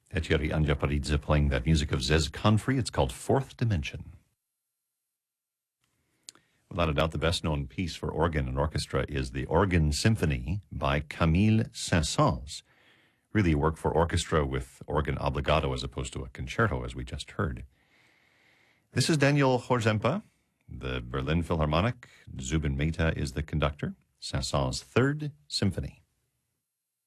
Thierry Anjaparidze playing that music of Zez Confrey. It's called Fourth Dimension. Without a doubt, the best-known piece for organ and orchestra is the Organ Symphony by Camille Saint-Saëns. Really a work for orchestra with organ obligato as opposed to a concerto, as we just heard. This is Daniel Horzempa, the Berlin Philharmonic. Zubin Mehta is the conductor. Saint-Saëns' Third Symphony.